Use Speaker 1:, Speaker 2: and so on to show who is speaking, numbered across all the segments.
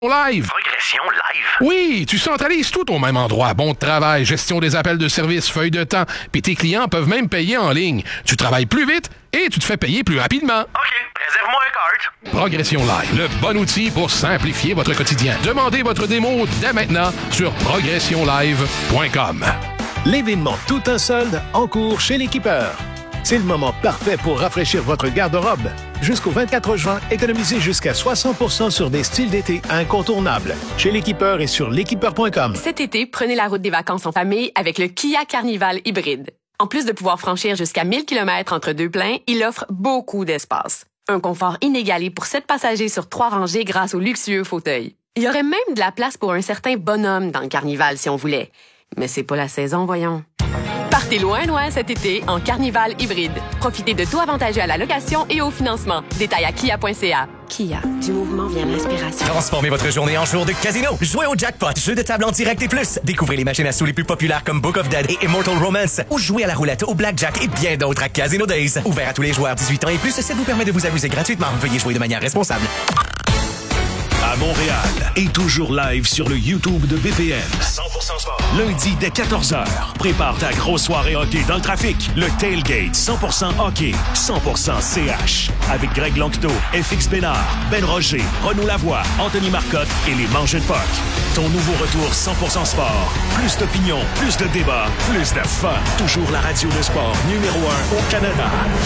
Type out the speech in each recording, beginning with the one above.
Speaker 1: Live.
Speaker 2: Progression live.
Speaker 1: Oui, tu centralises tout au même endroit. Bon travail, gestion des appels de service, feuille de temps, puis tes clients peuvent même payer en ligne. Tu travailles plus vite et tu te fais payer plus rapidement.
Speaker 2: OK, réserve-moi un cart.
Speaker 1: Progression Live, le bon outil pour simplifier votre quotidien. Demandez votre démo dès maintenant sur progressionlive.com.
Speaker 3: L'événement Tout un solde en cours chez l'Équipeur. C'est le moment parfait pour rafraîchir votre garde-robe. Jusqu'au 24 juin, économisez jusqu'à 60% sur des styles d'été incontournables. Chez l'Équipeur et sur l'équipeur.com.
Speaker 4: Cet été, prenez la route des vacances en famille avec le Kia Carnival hybride. En plus de pouvoir franchir jusqu'à 1000 km entre deux pleins, il offre beaucoup d'espace. Un confort inégalé pour 7 passagers sur 3 rangées grâce aux luxueux fauteuils. Il y aurait même de la place pour un certain bonhomme dans le Carnival si on voulait. Mais c'est pas la saison, voyons. Partez loin cet été en Carnival hybride. Profitez de taux avantageux à la location et au financement. Détails à kia.ca. Kia, du mouvement vient l'inspiration.
Speaker 5: Transformez votre journée en jour de casino. Jouez au jackpot, jeu de table en direct et plus. Découvrez les machines à sous les plus populaires comme Book of Dead et Immortal Romance. Ou jouez à la roulette, au blackjack et bien d'autres à Casino Days. Ouvert à tous les joueurs 18 ans et plus, ça vous permet de vous amuser gratuitement. Veuillez jouer de manière responsable.
Speaker 3: À Montréal et toujours live sur le YouTube de BPM.
Speaker 2: 100% sport.
Speaker 3: Lundi dès 14h. Prépare ta grosse soirée hockey dans le trafic. Le Tailgate 100% hockey, 100% CH. Avec Greg Lanctot, FX Bénard, Ben Roger, Renaud Lavoie, Anthony Marcotte et les Mangeux de Puck. Ton nouveau retour 100% sport. Plus d'opinion, plus de débats, plus de fun. Toujours la radio de sport numéro 1 au Canada.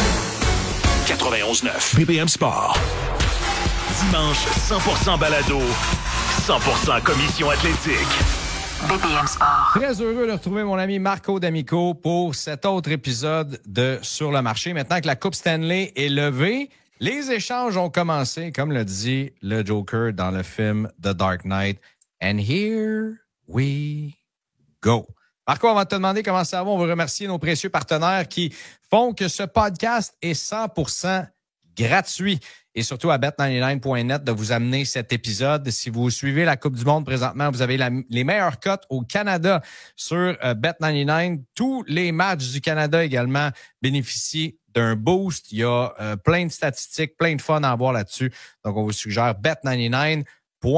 Speaker 3: 91.9 BPM Sport. Dimanche, 100% balado, 100% commission athlétique.
Speaker 4: BPM Sport.
Speaker 6: Très heureux de retrouver mon ami Marco D'Amico pour cet autre épisode de Sur le marché. Maintenant que la Coupe Stanley est levée, les échanges ont commencé, comme le dit le Joker dans le film The Dark Knight. And here we go. Marco, avant de te demander comment ça va, on veut remercier nos précieux partenaires qui font que ce podcast est 100% gratuit. Et surtout à bet99.net de vous amener cet épisode. Si vous suivez la Coupe du Monde présentement, vous avez les meilleures cotes au Canada sur Bet99. Tous les matchs du Canada également bénéficient d'un boost. Il y a plein de statistiques, plein de fun à avoir là-dessus. Donc, on vous suggère bet99.net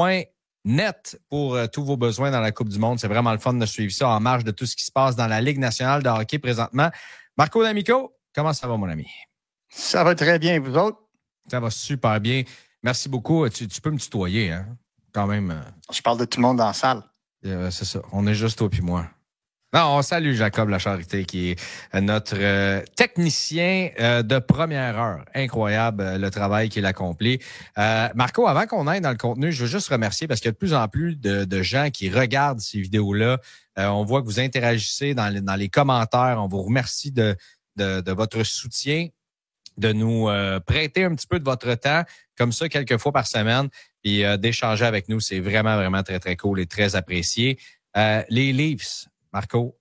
Speaker 6: pour tous vos besoins dans la Coupe du Monde. C'est vraiment le fun de suivre ça en marge de tout ce qui se passe dans la Ligue nationale de hockey présentement. Marco D'Amico, comment ça va, mon ami?
Speaker 7: Ça va très bien, vous autres?
Speaker 6: Ça va super bien. Merci beaucoup. Tu peux me tutoyer, hein? Quand même.
Speaker 7: Je parle de tout le monde dans la salle.
Speaker 6: C'est ça. On est juste toi puis moi. Non, on salue Jacob Lacharité, qui est notre technicien de première heure. Incroyable le travail qu'il accomplit. Marco, avant qu'on aille dans le contenu, je veux juste remercier parce qu'il y a de plus en plus de gens qui regardent ces vidéos-là. On voit que vous interagissez dans les commentaires. On vous remercie de votre soutien, de nous prêter un petit peu de votre temps, comme ça, quelques fois par semaine, puis d'échanger avec nous. C'est vraiment, vraiment très, très cool et très apprécié. Les Leafs, Marco,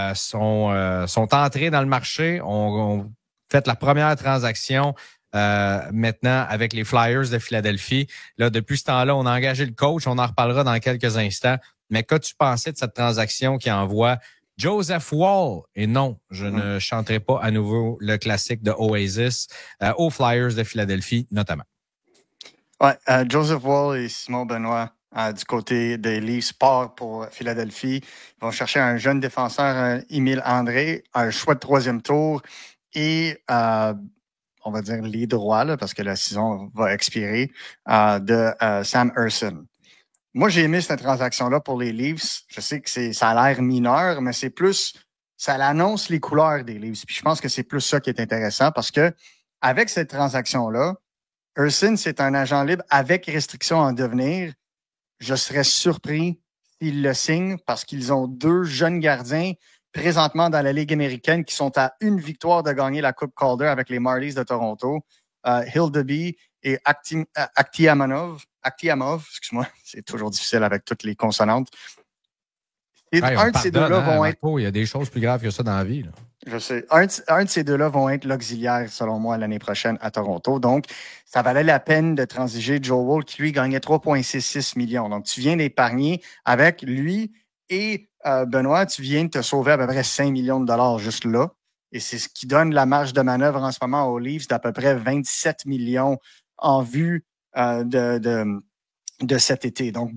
Speaker 6: sont entrés dans le marché. On fait la première transaction maintenant avec les Flyers de Philadelphie. Là, depuis ce temps-là, on a engagé le coach. On en reparlera dans quelques instants. Mais qu'as-tu pensé de cette transaction qui envoie Joseph Woll, et non, je ne chanterai pas à nouveau le classique de Oasis, aux Flyers de Philadelphie notamment?
Speaker 7: Ouais, Joseph Woll et Simon Benoît du côté des Leafs partent pour Philadelphie. Ils vont chercher un jeune défenseur, Émile André, un choix de 3e tour et on va dire les droits, là, parce que la saison va expirer, de Sam Ersson. Moi, j'ai aimé cette transaction-là pour les Leafs. Je sais que ça a l'air mineur, mais c'est plus, ça annonce les couleurs des Leafs. Puis je pense que c'est plus ça qui est intéressant parce que avec cette transaction-là, Ersson, c'est un agent libre avec restriction à en devenir. Je serais surpris s'ils le signent parce qu'ils ont 2 jeunes gardiens présentement dans la Ligue américaine qui sont à 1 victoire de gagner la Coupe Calder avec les Marlies de Toronto. Hildeby et Akhtiamov, excuse-moi, c'est toujours difficile avec toutes les consonantes. Et un de ces deux-là vont être...
Speaker 6: Il y a des choses plus graves que ça dans la vie, là.
Speaker 7: Je sais. Un de ces deux-là vont être l'auxiliaire, selon moi, l'année prochaine à Toronto. Donc, ça valait la peine de transiger Joe Woll, qui, lui, gagnait 3,66 millions. Donc, tu viens d'épargner avec lui et Benoît, tu viens de te sauver à peu près 5 millions de dollars juste là. Et c'est ce qui donne la marge de manœuvre en ce moment aux Leafs d'à peu près 27 millions en vue de cet été. Donc,